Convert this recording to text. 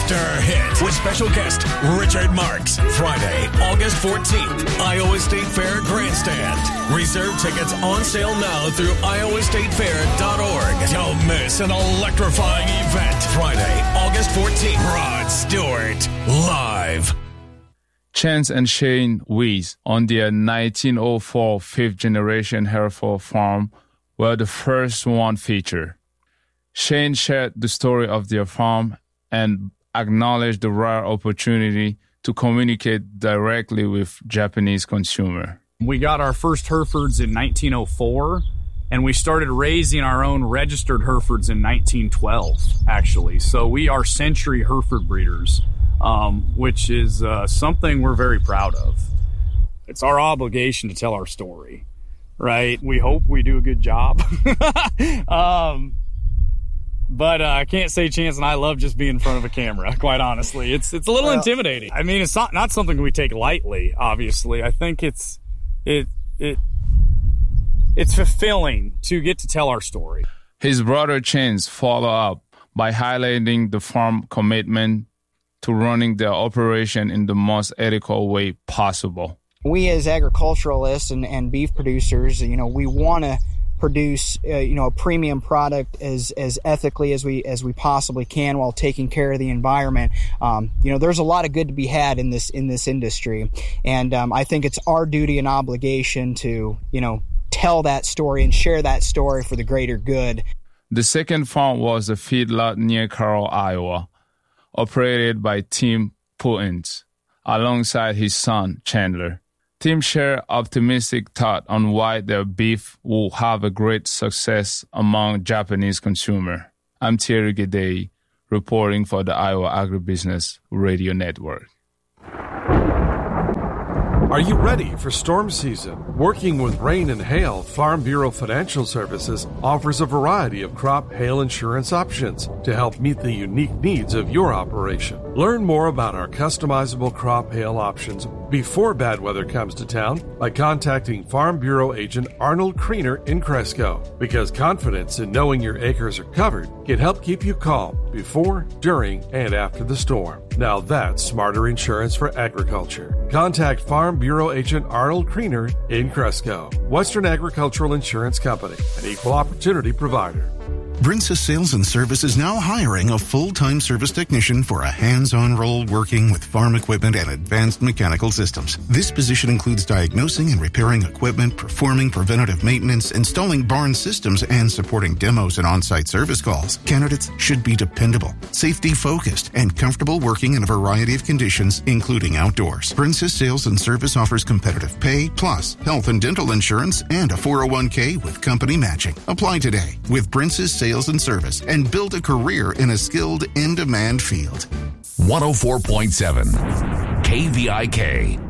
after hit with special guest Richard Marks. Friday, August 14th, Iowa State Fair Grandstand. Reserve tickets on sale now through iowastatefair.org. Don't miss an electrifying event. Friday, August 14th, Rod Stewart, live. Chance and Shane Weiss on their 1904 fifth-generation Hereford farm were the first one featured. Shane shared the story of their farm and acknowledged the rare opportunity to communicate directly with Japanese consumer. We got our first Herefords in 1904, and we started raising our own registered Herefords in 1912, actually. So we are century Hereford breeders, which is something we're very proud of. It's our obligation to tell our story, right? We hope we do a good job. But I can't say Chance and I love just being in front of a camera, quite honestly. It's a little intimidating. I mean, it's not something we take lightly, obviously. I think it's fulfilling to get to tell our story. His brother Chance followed up by highlighting the farm commitment to running their operation in the most ethical way possible. We as agriculturalists and beef producers, we want to produce a premium product as ethically as we possibly can while taking care of the environment. There's a lot of good to be had in this industry, and I think it's our duty and obligation to tell that story and share that story for the greater good. The second farm was a feedlot near Carroll, Iowa, operated by Tim Puttins alongside his son Chandler. Tim shared optimistic thought on why their beef will have a great success among Japanese consumers. I'm Thierry Guédé, reporting for the Iowa Agribusiness Radio Network. Are you ready for storm season? Working with rain and hail, Farm Bureau Financial Services offers a variety of crop hail insurance options to help meet the unique needs of your operation. Learn more about our customizable crop hail options before bad weather comes to town by contacting Farm Bureau agent Arnold Kriener in Cresco, because confidence in knowing your acres are covered can help keep you calm before, during, and after the storm. Now that's smarter insurance for agriculture. Contact Farm Bureau agent Arnold Kriener in Cresco. Western Agricultural Insurance Company, an equal opportunity provider. Brinsis Sales and Service is now hiring a full-time service technician for a hands-on role working with farm equipment and advanced mechanical systems. This position includes diagnosing and repairing equipment, performing preventative maintenance, installing barn systems, and supporting demos and on-site service calls. Candidates should be dependable, safety-focused, and comfortable working in a variety of conditions, including outdoors. Brinsis Sales and Service offers competitive pay, plus health and dental insurance, and a 401k with company matching. Apply today with Brinsis Sales and Service and build a career in a skilled, in-demand field. 104.7 KVIK.